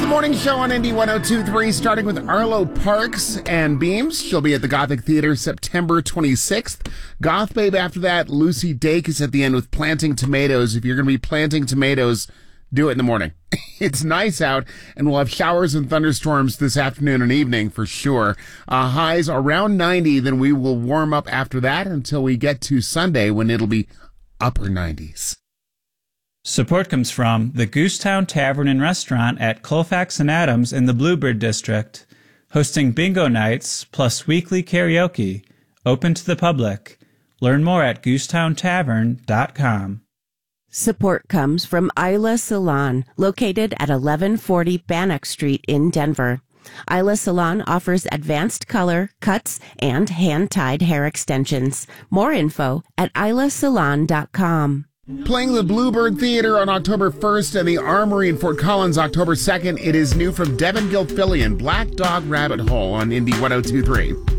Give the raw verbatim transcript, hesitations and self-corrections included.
the morning show on Indy one oh two point three, starting with Arlo Parks and Beams. She'll be at the Gothic Theater September twenty-sixth. Goth Babe after that. Lucy Dacus at the end with Planting Tomatoes. If you're going to be planting tomatoes, do it in the morning. It's nice out, and we'll have showers and thunderstorms this afternoon and evening for sure. Uh, highs around ninety, then we will warm up after that until we get to Sunday when it'll be upper nineties. Support comes from the Goosetown Tavern and Restaurant at Colfax and Adams in the Bluebird District, hosting bingo nights plus weekly karaoke, open to the public. Learn more at goosetown tavern dot com. Support comes from Isla Salon, located at eleven forty Bannock Street in Denver. Isla Salon offers advanced color, cuts, and hand-tied hair extensions. More info at isla salon dot com. Playing the Bluebird Theater on October first and the Armory in Fort Collins October second, it is new from Devin Gilfillian, Black Dog Rabbit Hole on Indy one oh two point three.